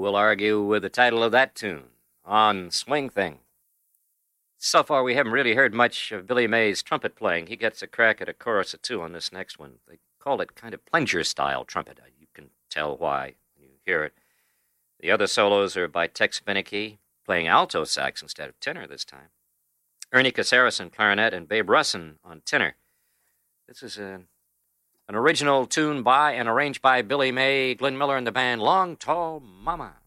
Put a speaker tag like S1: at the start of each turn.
S1: will argue with the title of that tune, On Swing Thing. So far, we haven't really heard much of Billy May's trumpet playing. He gets a crack at a chorus or two on this next one. They call it kind of plunger-style trumpet. You can tell why when you hear it. The other solos are by Tex Beneke, playing alto sax instead of tenor this time. Ernie Caceres on clarinet and Babe Russin on tenor. This is an original tune by and arranged by Billy May, Glenn Miller, and the band Long Tall Mama.